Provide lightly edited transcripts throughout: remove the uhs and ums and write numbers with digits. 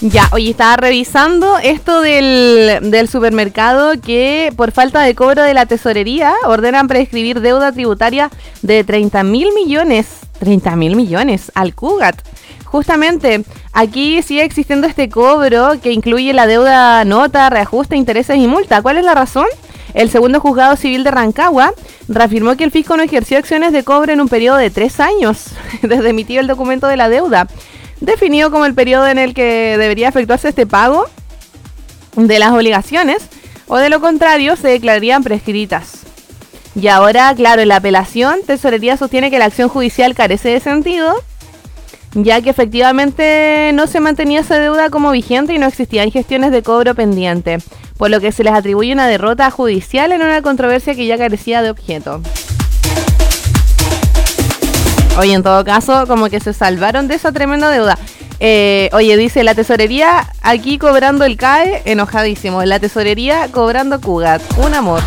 Ya, oye, estaba revisando esto del supermercado que por falta de cobro de la tesorería ordenan prescribir deuda tributaria de 30.000 millones. 30.000 millones al Cugat. Justamente, aquí sigue existiendo este cobro que incluye la deuda nota, reajuste, intereses y multa. ¿Cuál es la razón? El segundo juzgado civil de Rancagua reafirmó que el fisco no ejerció acciones de cobro en un periodo de 3 años desde emitido el documento de la deuda, definido como el periodo en el que debería efectuarse este pago de las obligaciones, o de lo contrario se declararían prescritas. Y ahora, claro, en la apelación, Tesorería sostiene que la acción judicial carece de sentido, ya que efectivamente no se mantenía esa deuda como vigente y no existían gestiones de cobro pendiente, por lo que se les atribuye una derrota judicial en una controversia que ya carecía de objeto. Oye, en todo caso, como que se salvaron de esa tremenda deuda. Oye, dice la tesorería aquí cobrando el CAE, enojadísimo. La tesorería cobrando Cugat. Un amor.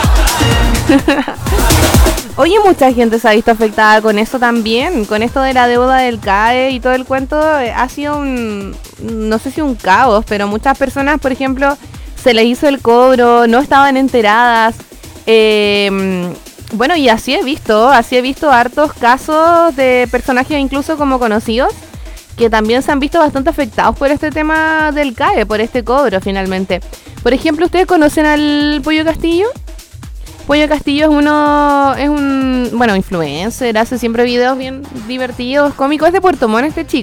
Oye, mucha gente se ha visto afectada con eso también. Con esto de la deuda del CAE y todo el cuento. Ha sido no sé si un caos, pero muchas personas, por ejemplo, se les hizo el cobro, no estaban enteradas. Bueno, y así he visto hartos casos de personajes incluso como conocidos que también se han visto bastante afectados por este tema del CAE, por este cobro finalmente. Por ejemplo, ¿ustedes conocen al Pollo Castillo? Pollo Castillo es un, bueno, influencer, hace siempre videos bien divertidos, cómicos, es de Puerto Montt este chico.